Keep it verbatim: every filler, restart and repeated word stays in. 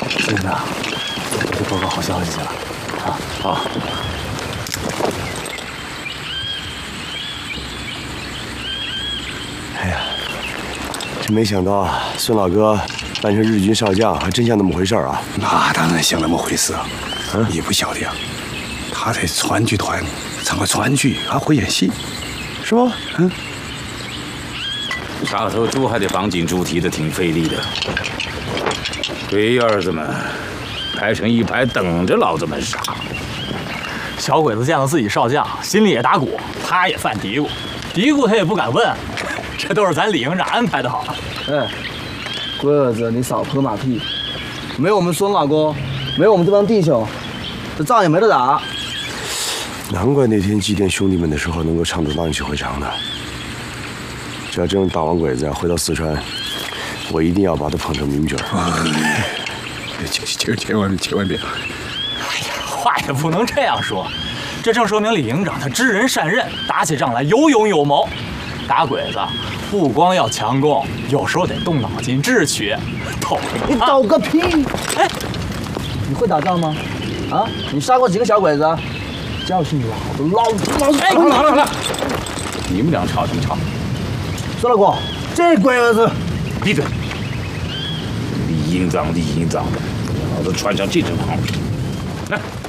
金子，我给报告好消息去了。啊，好。 哎呀，真没想到啊，孙老哥扮成日军少将，还真像那么回事啊！ 那当然像那么回事啊！嗯，你不晓得呀，他在川剧团唱过川剧，还会演戏， 是吗？ 嗯。 杀头猪还得绑紧猪蹄子，挺费力的。龟儿子们排成一排，等着老子们杀。 小鬼子见了自己少将，心里也打鼓，他也犯嘀咕，嘀咕他也不敢问，这都是咱李营长安排的好。 哎，龟儿子，你少拍马屁！没有我们孙老哥，没有我们这帮弟兄，这仗也没得打。 难怪那天祭奠兄弟们的时候能够唱得浪气回肠的。 只要真是大王鬼子回到四川，我一定要把他捧成名角。 千千千万千万别！ 哎呀，话也不能这样说，这正说明李营长他知人善任，打起仗来有勇有谋。打鬼子不光要强攻，有时候得动脑筋智取。懂你抖个屁！哎，你会打仗吗？啊，你杀过几个小鬼子？教训老子，老子老子！ 哎，好了好了好了，你们俩吵什么吵？ 孙老哥，这龟儿子， 闭嘴！李营长，李营长的，老子穿上这身黄皮，来。